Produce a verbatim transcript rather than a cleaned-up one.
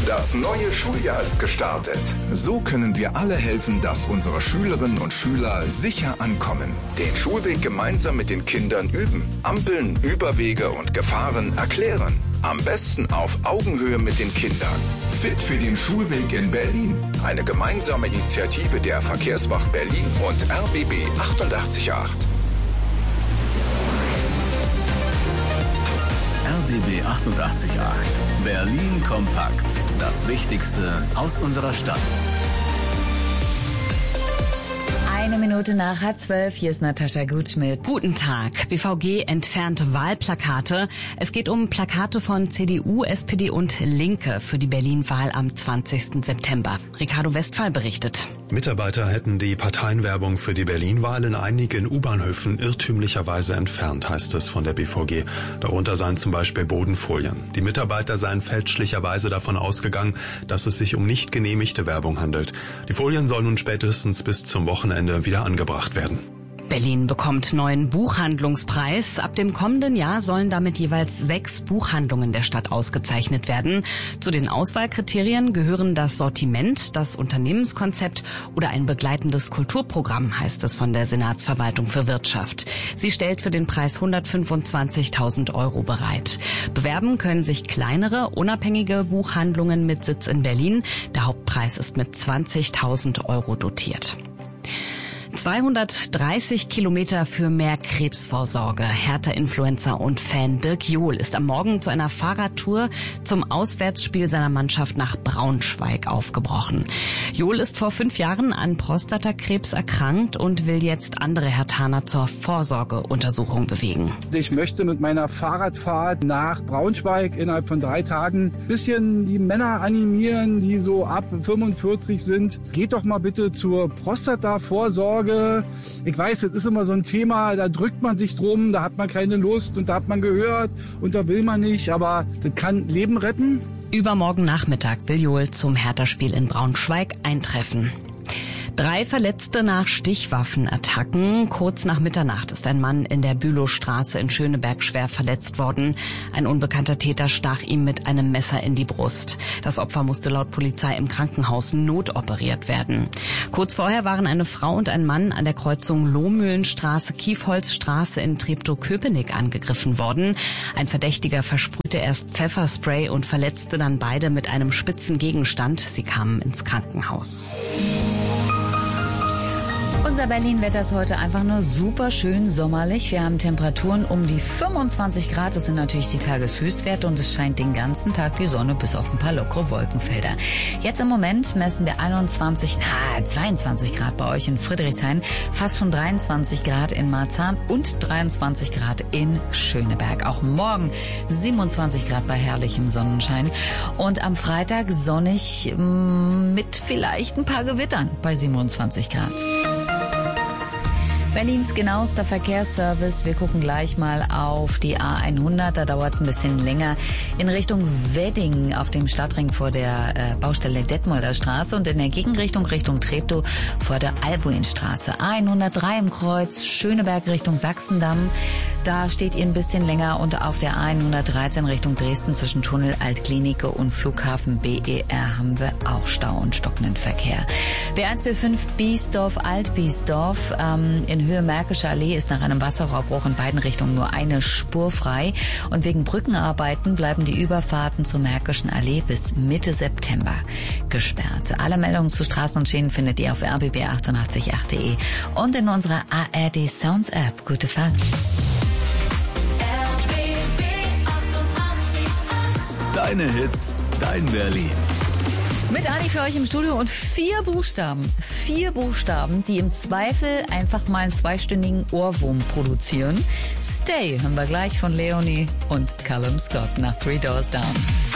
Das neue Schuljahr ist gestartet. So können wir alle helfen, dass unsere Schülerinnen und Schüler sicher ankommen. Den Schulweg gemeinsam mit den Kindern üben. Ampeln, Überwege und Gefahren erklären. Am besten auf Augenhöhe mit den Kindern. Fit für den Schulweg in Berlin. Eine gemeinsame Initiative der Verkehrswacht Berlin und R B B achtundachtzig Komma acht. R B B achtundachtzig Komma acht. Berlin kompakt. Das Wichtigste aus unserer Stadt. Eine Minute nach halb zwölf, hier ist Natascha Gutschmidt. Guten Tag. B V G entfernt Wahlplakate. Es geht um Plakate von C D U, S P D und Linke für die Berlin-Wahl am zwanzigsten September. Ricardo Westphal berichtet. Mitarbeiter hätten die Parteienwerbung für die Berlin-Wahl in einigen U-Bahnhöfen irrtümlicherweise entfernt, heißt es von der B V G. Darunter seien zum Beispiel Bodenfolien. Die Mitarbeiter seien fälschlicherweise davon ausgegangen, dass es sich um nicht genehmigte Werbung handelt. Die Folien sollen nun spätestens bis zum Wochenende wieder angebracht werden. Berlin bekommt neuen Buchhandlungspreis. Ab dem kommenden Jahr sollen damit jeweils sechs Buchhandlungen der Stadt ausgezeichnet werden. Zu den Auswahlkriterien gehören das Sortiment, das Unternehmenskonzept oder ein begleitendes Kulturprogramm, heißt es von der Senatsverwaltung für Wirtschaft. Sie stellt für den Preis hundertfünfundzwanzigtausend Euro bereit. Bewerben können sich kleinere, unabhängige Buchhandlungen mit Sitz in Berlin. Der Hauptpreis ist mit zwanzigtausend Euro dotiert. zweihundertdreißig Kilometer für mehr Krebsvorsorge. Hertha-Influencer und Fan Dirk Johl ist am Morgen zu einer Fahrradtour zum Auswärtsspiel seiner Mannschaft nach Braunschweig aufgebrochen. Johl ist vor fünf Jahren an Prostatakrebs erkrankt und will jetzt andere Herthaner zur Vorsorgeuntersuchung bewegen. Ich möchte mit meiner Fahrradfahrt nach Braunschweig innerhalb von drei Tagen ein bisschen die Männer animieren, die so ab fünfundvierzig sind. Geht doch mal bitte zur Prostata-Vorsorge. Ich weiß, das ist immer so ein Thema, da drückt man sich drum, da hat man keine Lust und da hat man gehört und da will man nicht, aber das kann Leben retten. Übermorgen Nachmittag will Johl zum Hertha-Spiel in Braunschweig eintreffen. Drei Verletzte nach Stichwaffenattacken. Kurz nach Mitternacht ist ein Mann in der Bülowstraße in Schöneberg schwer verletzt worden. Ein unbekannter Täter stach ihm mit einem Messer in die Brust. Das Opfer musste laut Polizei im Krankenhaus notoperiert werden. Kurz vorher waren eine Frau und ein Mann an der Kreuzung Lohmühlenstraße-Kiefholzstraße in Treptow-Köpenick angegriffen worden. Ein Verdächtiger versprühte erst Pfefferspray und verletzte dann beide mit einem spitzen Gegenstand. Sie kamen ins Krankenhaus. Unser Berlin-Wetter ist heute einfach nur super schön sommerlich. Wir haben Temperaturen um die fünfundzwanzig Grad. Das sind natürlich die Tageshöchstwerte und es scheint den ganzen Tag die Sonne bis auf ein paar lockere Wolkenfelder. Jetzt im Moment messen wir einundzwanzig, ah, zweiundzwanzig Grad bei euch in Friedrichshain, fast schon dreiundzwanzig Grad in Marzahn und dreiundzwanzig Grad in Schöneberg. Auch morgen siebenundzwanzig Grad bei herrlichem Sonnenschein und am Freitag sonnig mit vielleicht ein paar Gewittern bei siebenundzwanzig Grad. Berlins genauester Verkehrsservice. Wir gucken gleich mal auf die A hundert. Da dauert es ein bisschen länger in Richtung Wedding auf dem Stadtring vor der äh, Baustelle Detmolder Straße und in der Gegenrichtung Richtung Treptow vor der Albuinstraße. A hundertdrei im Kreuz, Schöneberg Richtung Sachsendamm. Da steht ihr ein bisschen länger und auf der A hundertdreizehn Richtung Dresden zwischen Tunnel Altklinike und Flughafen B E R haben wir auch Stau und stockenden Verkehr. B eins B fünf Biesdorf, Alt-Biesdorf ähm, in Höhe Märkische Allee ist nach einem Wasserrohrbruch in beiden Richtungen nur eine Spur frei. Und wegen Brückenarbeiten bleiben die Überfahrten zur Märkischen Allee bis Mitte September gesperrt. Alle Meldungen zu Straßen und Schienen findet ihr auf r b b achtundachtzig Komma acht punkt de und in unserer A R D Sounds App. Gute Fahrt. Deine Hits, dein Berlin. Mit Ani für euch im Studio und vier Buchstaben. Vier Buchstaben, die im Zweifel einfach mal einen zweistündigen Ohrwurm produzieren. Stay hören wir gleich von Leonie und Callum Scott nach Three Doors Down.